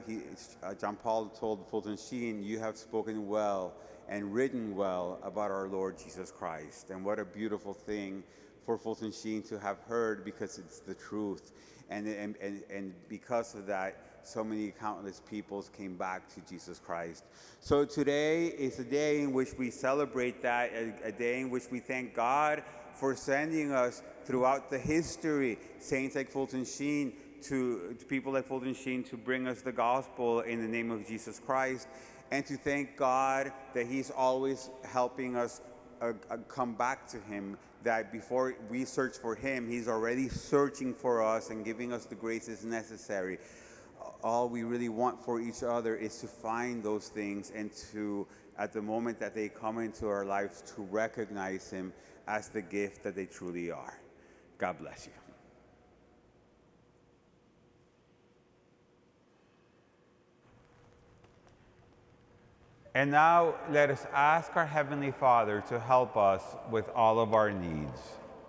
John Paul told Fulton Sheen, you have spoken well and written well about our Lord Jesus Christ. And what a beautiful thing for Fulton Sheen to have heard, because it's the truth. And because of that, so many countless peoples came back to Jesus Christ. So today is a day in which we celebrate that, a day in which we thank God for sending us throughout the history, saints like Fulton Sheen, to people like Fulton Sheen, to bring us the gospel in the name of Jesus Christ, and to thank God that he's always helping us come back to him, that before we search for him, he's already searching for us and giving us the graces necessary. All we really want for each other is to find those things, and to, at the moment that they come into our lives, to recognize him as the gift that they truly are. God bless you. And now let us ask our Heavenly Father to help us with all of our needs.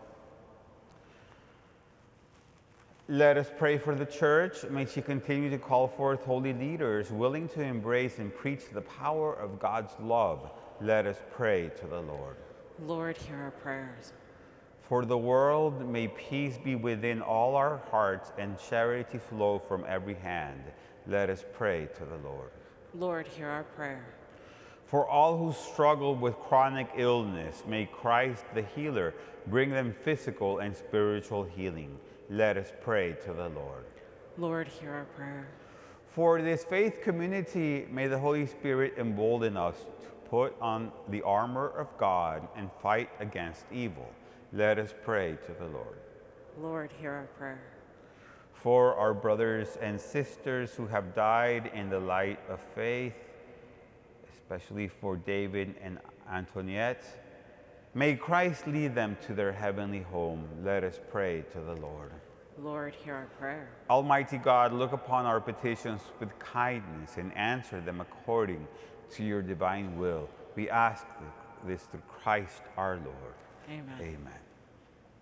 Let us pray for the Church. May she continue to call forth holy leaders willing to embrace and preach the power of God's love. Let us pray to the Lord. Lord, hear our prayers. For the world, may peace be within all our hearts and charity flow from every hand. Let us pray to the Lord. Lord, hear our prayer. For all who struggle with chronic illness, may Christ the healer bring them physical and spiritual healing. Let us pray to the Lord. Lord, hear our prayer. For this faith community, may the Holy Spirit embolden us to put on the armor of God and fight against evil. Let us pray to the Lord. Lord, hear our prayer. For our brothers and sisters who have died in the light of faith, especially for David and Antoinette, may Christ lead them to their heavenly home. Let us pray to the Lord. Lord, hear our prayer. Almighty God, look upon our petitions with kindness and answer them according to your divine will. We ask this through Christ our Lord. Amen. Amen.